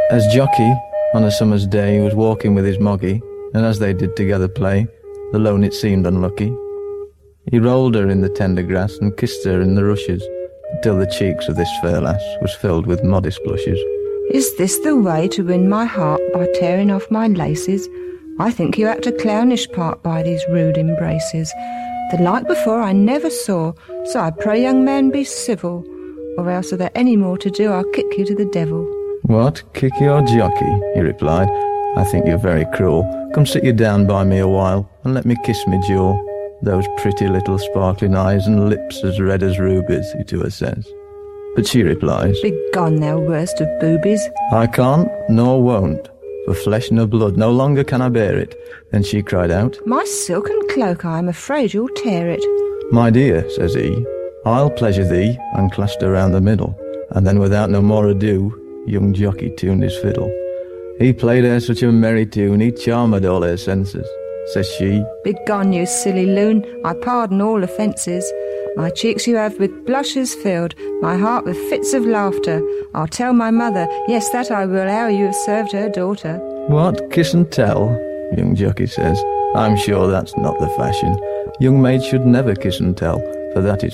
As Jockey, on a summer's day, was walking with his Moggy, and as they did together play, the lone it seemed unlucky, he rolled her in the tender grass and kissed her in the rushes, till the cheeks of this fair lass was filled with modest blushes. Is this the way to win my heart, by tearing off my laces? I think you act a clownish part by these rude embraces. The like before I never saw, so I pray young man be civil, or else are there any more to do, I'll kick you to the devil. What, kick your Jockey? He replied. I think you're very cruel. Come sit you down by me a while, and let me kiss me jewel. Those pretty little sparkling eyes and lips as red as rubies, he to her says. But she replies, Begone, thou worst of boobies. I can't, nor won't, for flesh nor blood, no longer can I bear it. Then she cried out, My silken cloak, I am afraid you'll tear it. My dear, says he, I'll pleasure thee, and clasped her round the middle, and then without no more ado, young Jockey tuned his fiddle. He played her such a merry tune, he charmed all her senses. Says she, Begone, you silly loon, I pardon all offences. My cheeks you have with blushes filled, my heart with fits of laughter. I'll tell my mother, yes, that I will, how you have served her daughter. What, kiss and tell? Young Jockey says, I'm sure that's not the fashion. Young maids should never kiss and tell, for that is